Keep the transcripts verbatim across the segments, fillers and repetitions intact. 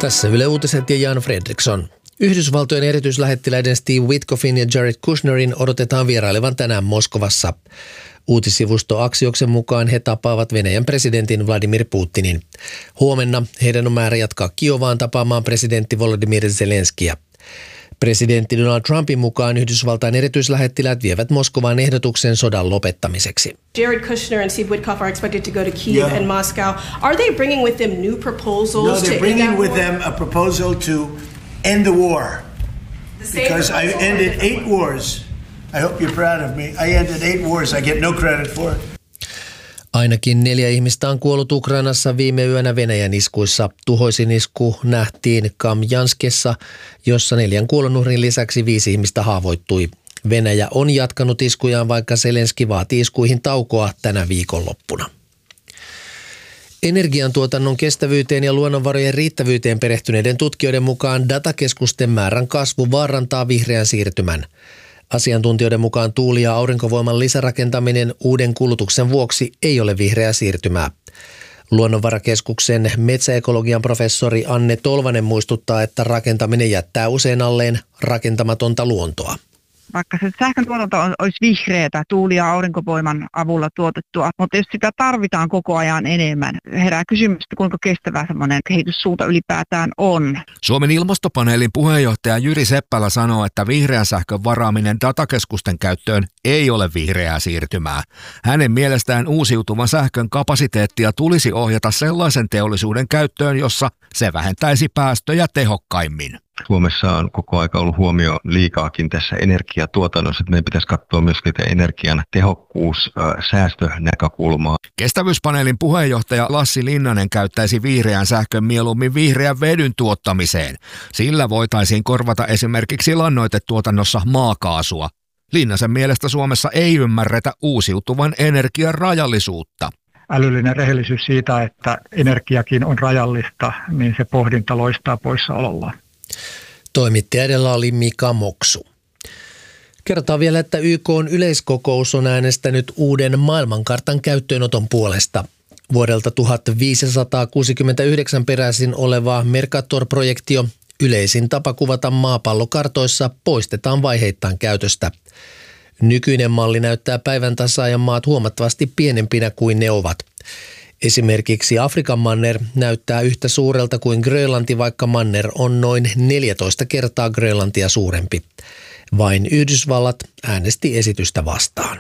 Tässä Yle Uutiset ja Jan Fredriksson. Yhdysvaltojen erityislähettiläiden Steve Witkoffin ja Jared Kushnerin odotetaan vierailevan tänään Moskovassa. Uutissivusto Axioksen mukaan he tapaavat Venäjän presidentin Vladimir Putinin. Huomenna heidän on määrä jatkaa Kiovaan tapaamaan presidentti Volodymyr Zelenskiä. Presidentti Donald Trumpin mukaan Yhdysvaltain erityislähettiläät vievät Moskovaan ehdotuksen sodan lopettamiseksi. Jared Kushner and Steve Witkoff are expected to go to Kyiv yeah. and Moscow. Are they bringing with them new proposals? No, they're to bringing with them a proposal to end the war. The Because I ended eight wars. I hope you're proud of me. I ended eight wars. I get no credit for it. Ainakin neljä ihmistä on kuollut Ukrainassa viime yönä Venäjän iskuissa. Tuhoisin isku nähtiin Kamjanskessa, jossa neljän kuolonuhrin lisäksi viisi ihmistä haavoittui. Venäjä on jatkanut iskujaan, vaikka Zelenski vaati iskuihin taukoa tänä viikonloppuna. Energiantuotannon kestävyyteen ja luonnonvarojen riittävyyteen perehtyneiden tutkijoiden mukaan datakeskusten määrän kasvu vaarantaa vihreän siirtymän. Asiantuntijoiden mukaan tuuli- ja aurinkovoiman lisärakentaminen uuden kulutuksen vuoksi ei ole vihreää siirtymää. Luonnonvarakeskuksen metsäekologian professori Anne Tolvanen muistuttaa, että rakentaminen jättää usein alleen rakentamatonta luontoa. Vaikka se sähkön tuotanto olisi vihreätä tuuli- ja aurinkovoiman avulla tuotettua, mutta jos sitä tarvitaan koko ajan enemmän, herää kysymys, kuinka kestävä semmoinen kehityssuunta ylipäätään on. Suomen ilmastopaneelin puheenjohtaja Jyri Seppälä sanoo, että vihreän sähkön varaaminen datakeskusten käyttöön ei ole vihreää siirtymää. Hänen mielestään uusiutuvan sähkön kapasiteettia tulisi ohjata sellaisen teollisuuden käyttöön, jossa se vähentäisi päästöjä tehokkaimmin. Suomessa on koko aika ollut huomio liikaakin tässä energiatuotannossa, että meidän pitäisi katsoa myös energian tehokkuus, säästönäkökulmaa. Kestävyyspaneelin puheenjohtaja Lassi Linnanen käyttäisi vihreän sähkön mieluummin vihreän vedyn tuottamiseen. Sillä voitaisiin korvata esimerkiksi lannoitetuotannossa maakaasua. Linnasen mielestä Suomessa ei ymmärretä uusiutuvan energian rajallisuutta. Älyllinen rehellisyys siitä, että energiakin on rajallista, niin se pohdinta loistaa poissaolollaan. Toimittaja edellä oli Mika Moksu. Kerrotaan vielä, että Y K:n yleiskokous on äänestänyt uuden maailmankartan käyttöönoton puolesta. Vuodelta tuhatviisisataakuusikymmentäyhdeksän peräisin oleva Mercator-projektio, yleisin tapa kuvata maapallokartoissa, poistetaan vaiheittain käytöstä. Nykyinen malli näyttää päivän tasaajan maat huomattavasti pienempinä kuin ne ovat. Esimerkiksi Afrikan manner näyttää yhtä suurelta kuin Grönlanti, vaikka manner on noin neljätoista kertaa Grönlantia suurempi. Vain Yhdysvallat äänesti esitystä vastaan.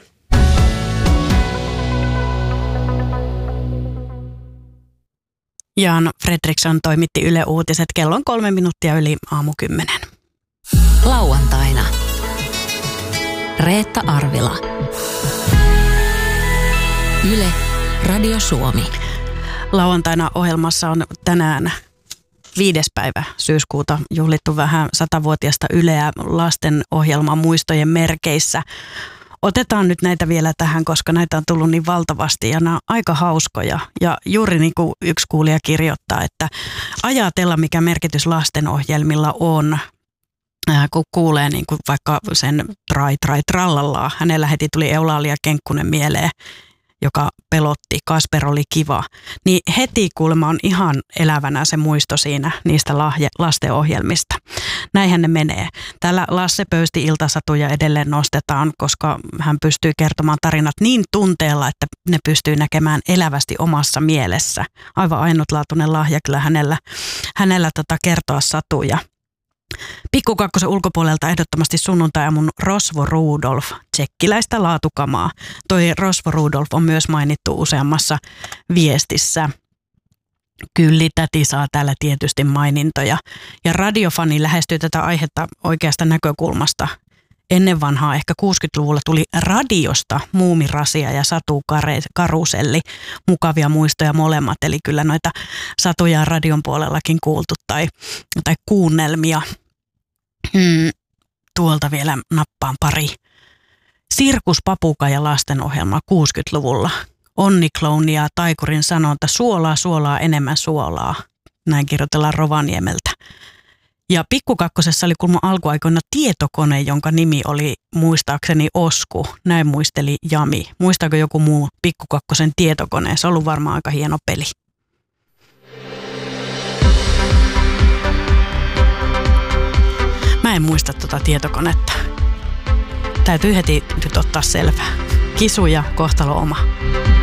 Jan Fredriksson toimitti Yle Uutiset. Kello on kolme minuuttia yli aamu kymmenen. Lauantaina Reetta Arvila. Yle Radio Suomi. Lauantaina ohjelmassa on tänään viides päivä syyskuuta juhlittu vähän satavuotiasta Yleä lastenohjelman muistojen merkeissä. Otetaan nyt näitä vielä tähän, koska näitä on tullut niin valtavasti ja nämä on aika hauskoja. Ja juuri niin kuin yksi kuulija kirjoittaa, että ajatella mikä merkitys lastenohjelmilla on. Kun kuulee niin kuin vaikka sen trai trai trallallaa, hänellä heti tuli Eulaalia Kenkkunen mieleen, joka pelotti, Kasper oli kiva, niin heti kuulemma on ihan elävänä se muisto siinä niistä lahje, lastenohjelmista. Näinhän ne menee. Täällä Lasse Pöysti iltasatuja edelleen nostetaan, koska hän pystyy kertomaan tarinat niin tunteella, että ne pystyy näkemään elävästi omassa mielessä. Aivan ainutlaatuinen lahja kyllä hänellä, hänellä tota kertoa satuja. Pikku Kakkosen ulkopuolelta ehdottomasti sunnuntai-aamun Rosvo Rudolf, tsekkiläistä laatukamaa. Toi Rosvo Rudolf on myös mainittu useammassa viestissä. Kylli täti saa täällä tietysti mainintoja. Ja radiofani lähestyy tätä aihetta oikeasta näkökulmasta. Ennen vanhaa ehkä kuusikymmentäluvulla tuli radiosta Muumirasia ja Satu Karuselli. Mukavia muistoja molemmat, eli kyllä noita satuja on radion puolellakin kuultu tai, tai kuunnelmia. Hmm, tuolta vielä nappaan pari. Sirkuspapuka ja lastenohjelma kuusikymmentäluvulla. Onni Klouni ja Taikurin sanonta suolaa, suolaa, enemmän suolaa. Näin kirjoitellaan Rovaniemeltä. Ja Pikku Kakkosessa oli kulma alkuaikoina tietokone, jonka nimi oli muistaakseni Osku. Näin muisteli Jami. Muistaako joku muu Pikku Kakkosen tietokone? Se on ollut varmaan aika hieno peli. Mä en muista tuota tietokonetta. Täytyy heti nyt ottaa selvää. Kisu ja kohtalo oma.